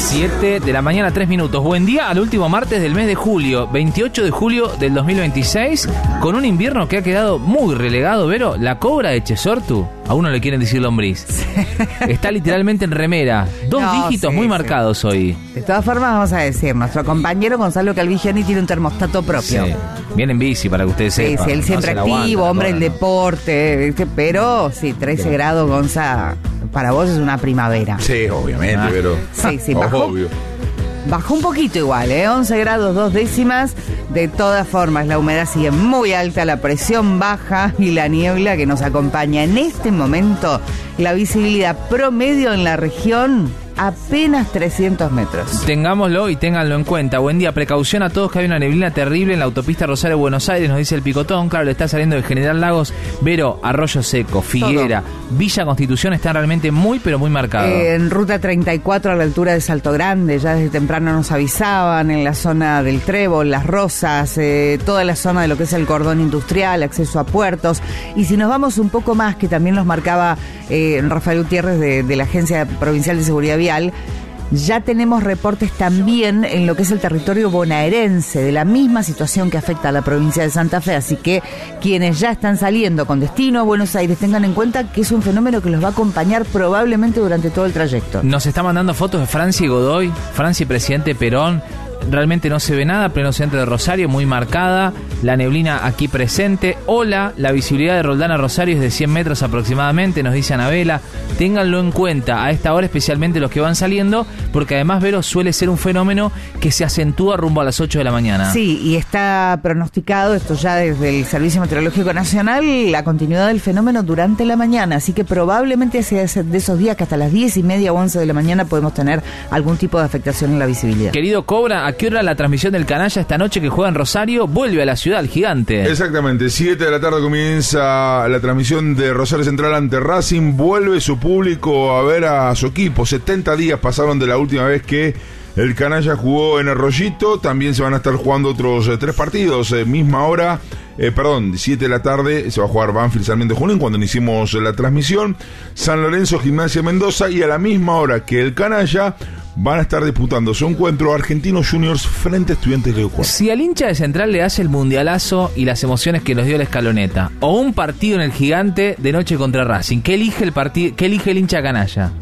7 de la mañana, 3 minutos. Buen día al último martes del mes de julio, 28 de julio del 2026, con un invierno que ha quedado muy relegado. Vero, la cobra de Chesortu, a uno le quieren decir lombriz. Sí. Está literalmente en remera. Dos dígitos muy marcados hoy. De todas formas, vamos a decir, nuestro compañero Gonzalo Calvigiani tiene un termostato propio. Sí. Viene en bici, para que ustedes sepan. Sí, él siempre activo, hombre del deporte, pero sí, 13 grados, Gonza, para vos es una primavera. Sí, obviamente, pero... Sí, obvio. Bajó un poquito igual, 11 grados 2 décimas. De todas formas, la humedad sigue muy alta, la presión baja y la niebla que nos acompaña en este momento. La visibilidad promedio en la región, apenas 300 metros. Tengámoslo y ténganlo en cuenta. Buen día, precaución a todos que hay una neblina terrible en la autopista Rosario-Buenos Aires, nos dice el Picotón. Claro, le está saliendo de General Lagos, Vero, Arroyo Seco, Figuera, todo. Villa Constitución están realmente muy, pero muy marcados. En ruta 34 a la altura de Salto Grande, ya desde temprano nos avisaban, en la zona del Trébol, Las Rosas, toda la zona de lo que es el cordón industrial, acceso a puertos. Y si nos vamos un poco más, que también nos marcaba Rafael Gutiérrez de la Agencia Provincial de Seguridad Vial, ya tenemos reportes también en lo que es el territorio bonaerense de la misma situación que afecta a la provincia de Santa Fe, así que quienes ya están saliendo con destino a Buenos Aires tengan en cuenta que es un fenómeno que los va a acompañar probablemente durante todo el trayecto. Nos está mandando fotos de Francia y Godoy, Francia y presidente Perón. Realmente no se ve nada, pleno centro de Rosario, muy marcada, la neblina aquí presente. Hola, la visibilidad de Roldán a Rosario es de 100 metros aproximadamente, nos dice Anabela. Ténganlo en cuenta a esta hora, especialmente los que van saliendo, porque además, Vero, suele ser un fenómeno que se acentúa rumbo a las 8 de la mañana. Sí, y está pronosticado, esto ya desde el Servicio Meteorológico Nacional, la continuidad del fenómeno durante la mañana, así que probablemente sea de esos días que hasta las 10:30 o 11 de la mañana podemos tener algún tipo de afectación en la visibilidad. Querido Cobra, ¿a qué hora la transmisión del canalla esta noche que juega en Rosario vuelve a la ciudad, el gigante? Exactamente, 7 de la tarde comienza la transmisión de Rosario Central ante Racing. Vuelve su público a ver a su equipo. 70 días pasaron de la última vez que el canalla jugó en Arroyito. También se van a estar jugando otros 3 partidos, misma hora. 7 de la tarde se va a jugar Banfield Sarmiento Junín cuando iniciemos la transmisión. San Lorenzo, Gimnasia Mendoza, y a la misma hora que el canalla van a estar disputando su encuentro Argentinos Juniors frente a Estudiantes de Uruguay. Si al hincha de Central le hace el mundialazo y las emociones que nos dio la escaloneta, o un partido en el Gigante de noche contra Racing, ¿qué elige el partido? ¿Qué elige el hincha canalla?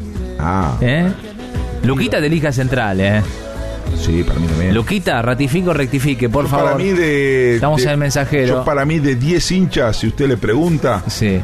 Luquita te elija Central, Sí, para mí también. Luquita, ratifico, rectifique, por favor. Para mí estamos en el mensajero. Para mí de 10 hinchas, si usted le pregunta, sí.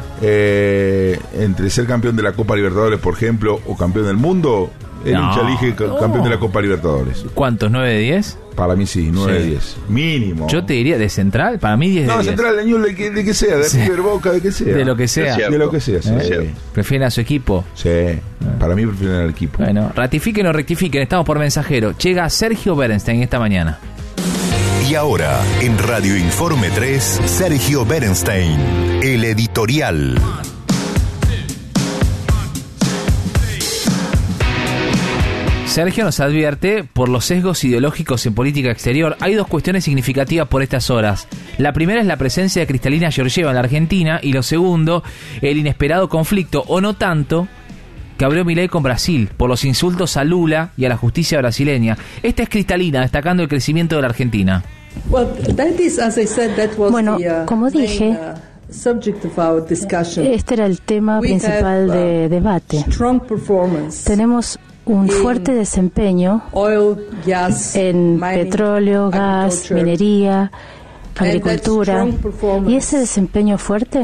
Entre ser campeón de la Copa Libertadores, por ejemplo, o campeón del mundo, el hincha elige campeón de la Copa Libertadores. ¿Cuántos? ¿9 de 10? Para mí sí, 9 de 10. Mínimo. Yo te diría de Central, para mí 10 de 10. No, Central, Leñol, de que sea, de River, Boca, de que sea. De lo que sea. De lo que sea, sí. ¿Prefieren a su equipo? Sí, para mí prefieren al equipo. Bueno, ratifiquen o rectifiquen, estamos por mensajero. Llega Sergio Berenstein esta mañana. Y ahora, en Radio Informe 3, Sergio Berenstein, el editorial. Sergio nos advierte por los sesgos ideológicos en política exterior. Hay 2 cuestiones significativas por estas horas. La primera es la presencia de Cristalina Georgieva en la Argentina, y lo segundo, el inesperado conflicto, o no tanto, que abrió Milei con Brasil por los insultos a Lula y a la justicia brasileña. Esta es Cristalina destacando el crecimiento de la Argentina. Bueno, como dije, este era el tema principal de debate. Tenemos un fuerte desempeño en petróleo, gas, minería, agricultura, y ese desempeño fuerte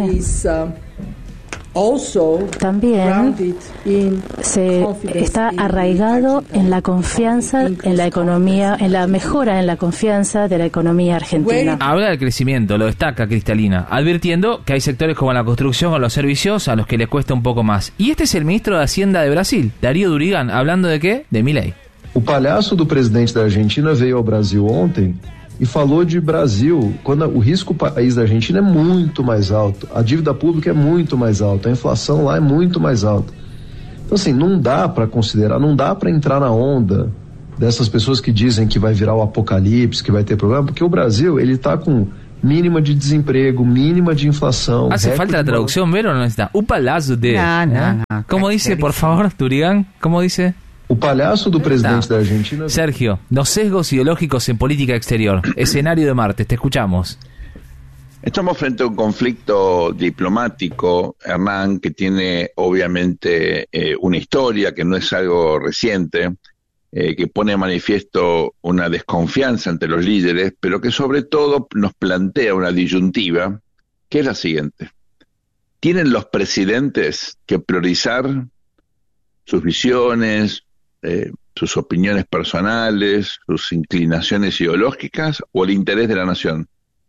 también se está arraigado en la confianza en la economía, en la mejora en la confianza de la economía argentina. Habla del crecimiento, lo destaca Cristalina, advirtiendo que hay sectores como la construcción o los servicios a los que les cuesta un poco más. Y este es el ministro de Hacienda de Brasil, Darío Durigan, hablando de ¿qué? De Milei. O palhaço do presidente da Argentina veio ao Brasil ontem e falou de Brasil, quando o risco país da Argentina é muito mais alto, a dívida pública é muito mais alta, a inflação lá é muito mais alta. Então, assim, não dá para considerar, não dá para entrar na onda dessas pessoas que dizem que vai virar o apocalipse, que vai ter problema, porque o Brasil, ele está com mínima de desemprego, mínima de inflação. ¿Hace falta la traducción, Vero, o no necesita? Un palazo de... No. ¿Cómo dice, por favor, Durigan? ¿Cómo dice? O palhaço do presidente da Argentina... Sergio, los sesgos ideológicos en política exterior. Escenario de martes, te escuchamos. Estamos frente a un conflicto diplomático, Hernán, que tiene obviamente una historia, que no es algo reciente, que pone de manifiesto una desconfianza entre los líderes, pero que sobre todo nos plantea una disyuntiva, que es la siguiente. ¿Tienen los presidentes que priorizar sus visiones, sus opiniones personales, sus inclinaciones ideológicas o el interés de la nación?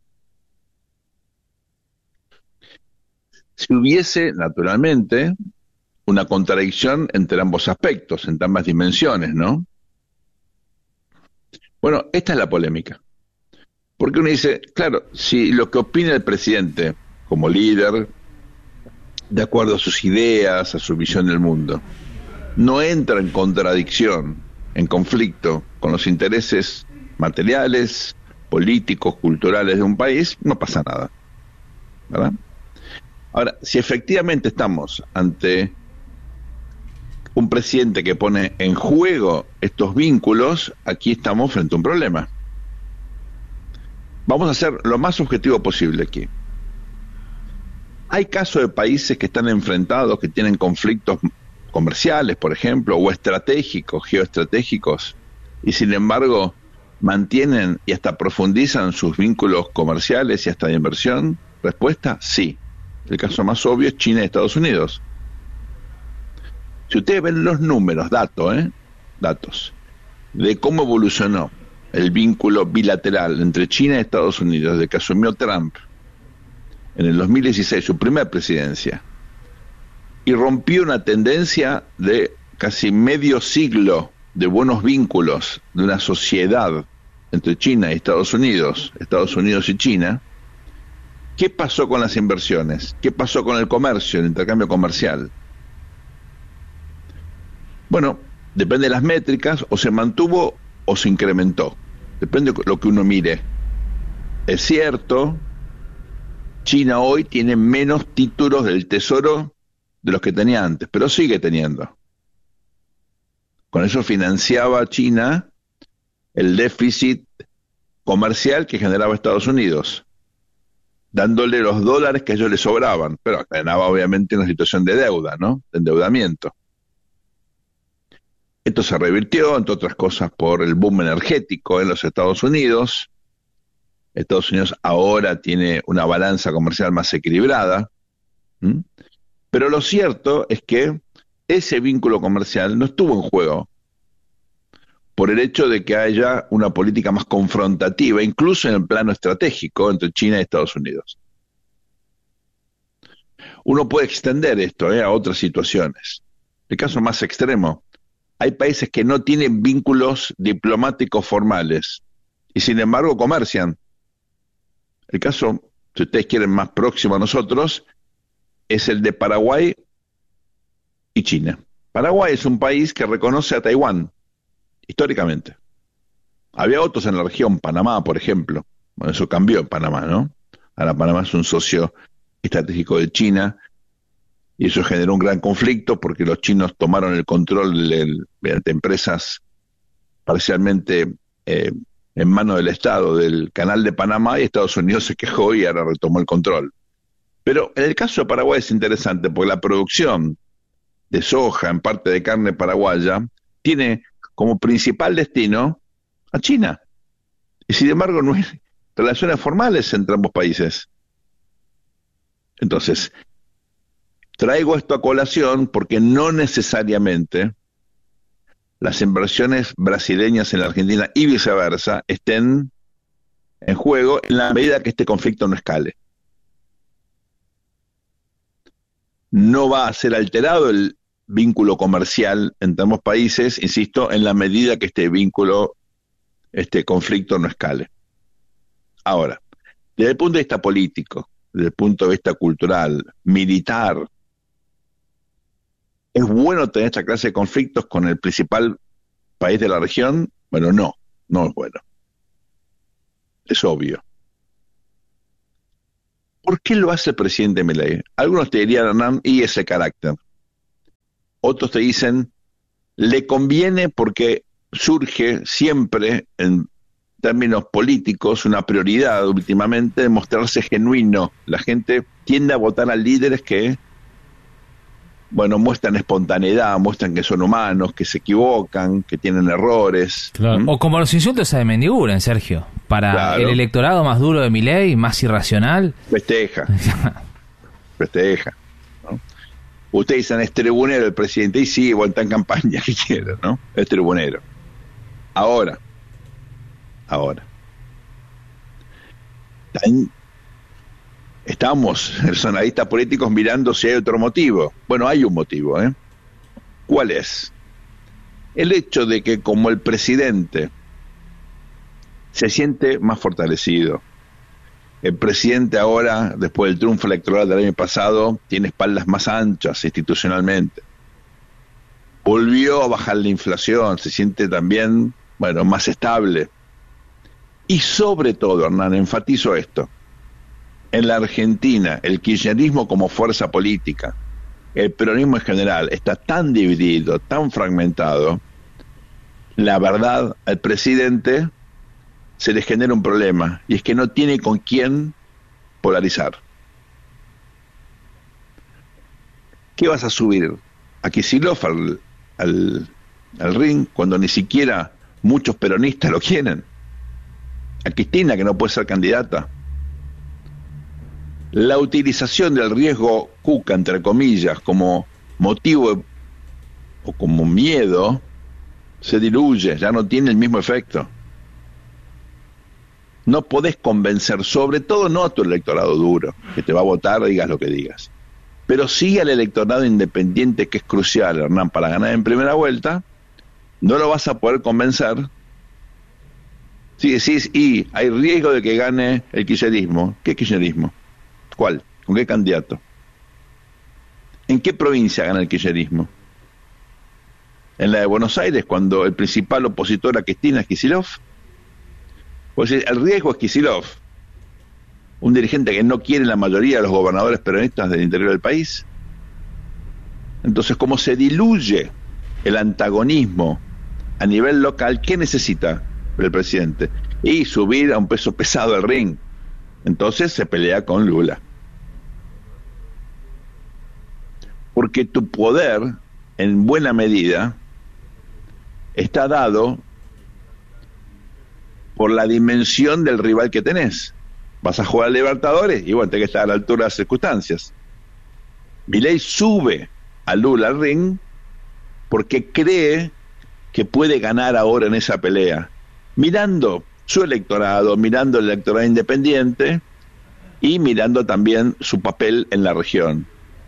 Si hubiese, naturalmente, una contradicción entre ambos aspectos, entre ambas dimensiones, ¿no? Bueno, esta es la polémica. Porque uno dice, claro, si lo que opina el presidente como líder, de acuerdo a sus ideas, a su visión del mundo, no entra en contradicción, en conflicto con los intereses materiales, políticos, culturales de un país, no pasa nada, ¿verdad? Ahora, si efectivamente estamos ante un presidente que pone en juego estos vínculos, aquí estamos frente a un problema. Vamos a ser lo más objetivo posible aquí. Hay casos de países que están enfrentados, que tienen conflictos comerciales, por ejemplo, o estratégicos, geoestratégicos, y sin embargo mantienen y hasta profundizan sus vínculos comerciales y hasta de inversión. Respuesta, sí. El caso más obvio es China y Estados Unidos. Si ustedes ven los números, datos, de cómo evolucionó el vínculo bilateral entre China y Estados Unidos desde que asumió Trump en el 2016, su primera presidencia, y rompió una tendencia de casi medio siglo de buenos vínculos de una sociedad entre China y Estados Unidos y China. ¿Qué pasó con las inversiones? ¿Qué pasó con el comercio, el intercambio comercial? Bueno, depende de las métricas, o se mantuvo o se incrementó. Depende de lo que uno mire. Es cierto, China hoy tiene menos títulos del Tesoro de los que tenía antes, pero sigue teniendo. Con eso financiaba China el déficit comercial que generaba Estados Unidos, dándole los dólares que a ellos les sobraban, pero ganaba obviamente una situación de deuda, ¿no? De endeudamiento. Esto se revirtió, entre otras cosas, por el boom energético en los Estados Unidos. Estados Unidos ahora tiene una balanza comercial más equilibrada. Pero lo cierto es que ese vínculo comercial no estuvo en juego por el hecho de que haya una política más confrontativa, incluso en el plano estratégico, entre China y Estados Unidos. Uno puede extender esto a otras situaciones. El caso más extremo, hay países que no tienen vínculos diplomáticos formales y sin embargo comercian. El caso, si ustedes quieren, más próximo a nosotros, es el de Paraguay y China. Paraguay es un país que reconoce a Taiwán, históricamente. Había otros en la región, Panamá, por ejemplo. Bueno, eso cambió en Panamá, ¿no? Ahora Panamá es un socio estratégico de China, y eso generó un gran conflicto porque los chinos tomaron el control mediante empresas parcialmente en manos del Estado del Canal de Panamá, y Estados Unidos se quejó y ahora retomó el control. Pero en el caso de Paraguay es interesante porque la producción de soja, en parte de carne paraguaya, tiene como principal destino a China. Y sin embargo no hay relaciones formales entre ambos países. Entonces, traigo esto a colación porque no necesariamente las inversiones brasileñas en la Argentina y viceversa estén en juego en la medida que este conflicto no escale. No va a ser alterado el vínculo comercial entre ambos países, insisto, en la medida que este conflicto no escale. Ahora, desde el punto de vista político, desde el punto de vista cultural, militar, ¿es bueno tener esta clase de conflictos con el principal país de la región? Bueno, no es bueno. Es obvio. ¿Por qué lo hace el presidente Milei? Algunos te dirían, Hernán, y ese carácter. Otros te dicen, le conviene porque surge siempre en términos políticos una prioridad últimamente de mostrarse genuino. La gente tiende a votar a líderes que, bueno, muestran espontaneidad, muestran que son humanos, que se equivocan, que tienen errores. Claro. O como los insultos a de Mendiguren, Sergio. Para el electorado más duro de Milei, más irracional. Festeja. ¿No? Ustedes dicen, es tribunero el presidente, y sí, está en campaña, que quiero, ¿no? Es tribunero. Ahora. Estamos, los analistas políticos, mirando si hay otro motivo. Bueno, hay un motivo, ¿eh? ¿Cuál es? El hecho de que como el presidente se siente más fortalecido, el presidente ahora, después del triunfo electoral del año pasado, tiene espaldas más anchas institucionalmente. Volvió a bajar la inflación, se siente también, bueno, más estable. Y sobre todo, Hernán, enfatizo esto, en la Argentina, el kirchnerismo como fuerza política, el peronismo en general, está tan dividido, tan fragmentado, la verdad, al presidente se le genera un problema, y es que no tiene con quién polarizar. ¿Qué vas a subir? ¿A Kicillof al ring cuando ni siquiera muchos peronistas lo quieren? ¿A Cristina, que no puede ser candidata? La utilización del riesgo Cuca, entre comillas, como motivo o como miedo, se diluye, ya no tiene el mismo efecto. No podés convencer, sobre todo no a tu electorado duro, que te va a votar, digas lo que digas, pero sí al electorado independiente, que es crucial, Hernán, para ganar en primera vuelta. No lo vas a poder convencer si decís, y hay riesgo de que gane el kirchnerismo. ¿Qué kirchnerismo? ¿Cuál? ¿Con qué candidato? ¿En qué provincia gana el kirchnerismo? ¿En la de Buenos Aires, cuando el principal opositor a Cristina es Kicillof? Pues el riesgo es Kicillof, un dirigente que no quiere la mayoría de los gobernadores peronistas del interior del país. Entonces, como se diluye el antagonismo a nivel local, ¿qué necesita el presidente? Y subir a un peso pesado al ring. Entonces se pelea con Lula. Porque tu poder, en buena medida, está dado por la dimensión del rival que tenés. Vas a jugar a Libertadores y bueno, tenés que estar a la altura de las circunstancias. Milei sube a Lula al ring porque cree que puede ganar ahora en esa pelea, mirando su electorado, mirando el electorado independiente y mirando también su papel en la región.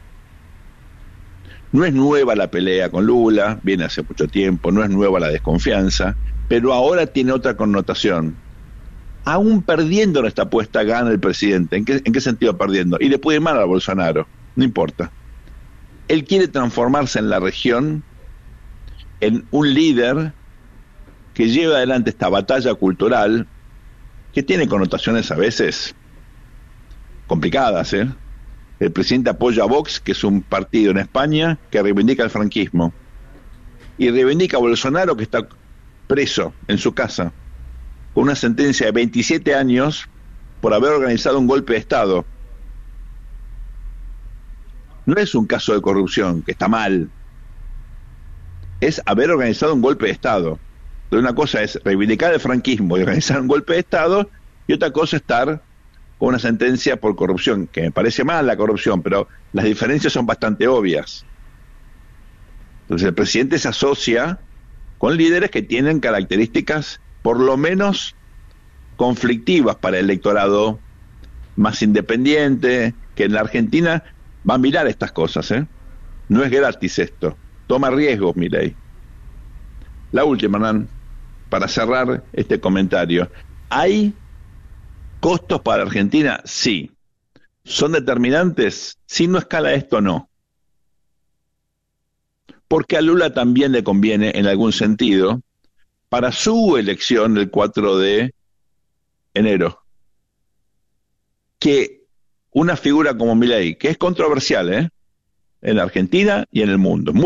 No es nueva la pelea con Lula, viene hace mucho tiempo, no es nueva la desconfianza, pero ahora tiene otra connotación. Aún perdiendo en esta apuesta, gana el presidente. ¿En qué sentido perdiendo? Y le puede ir mal a Bolsonaro, no importa. Él quiere transformarse en la región en un líder que lleva adelante esta batalla cultural que tiene connotaciones a veces complicadas, ¿eh? El presidente apoya a Vox, que es un partido en España que reivindica el franquismo, y reivindica a Bolsonaro, que está preso en su casa con una sentencia de 27 años por haber organizado un golpe de Estado. No es un caso de corrupción, que está mal, es haber organizado un golpe de Estado. Una cosa es reivindicar el franquismo y organizar un golpe de Estado, y otra cosa es estar con una sentencia por corrupción, que me parece mal la corrupción, pero las diferencias son bastante obvias. Entonces el presidente se asocia con líderes que tienen características por lo menos conflictivas para el electorado más independiente, que en la Argentina va a mirar estas cosas, ¿eh? No es gratis esto, toma riesgos, Milei. La última, Hernán, para cerrar este comentario. ¿Hay costos para Argentina? Sí. ¿Son determinantes? Si no escala esto, no. Porque a Lula también le conviene, en algún sentido, para su elección el 4 de enero, que una figura como Milei, que es controversial, en la Argentina y en el mundo,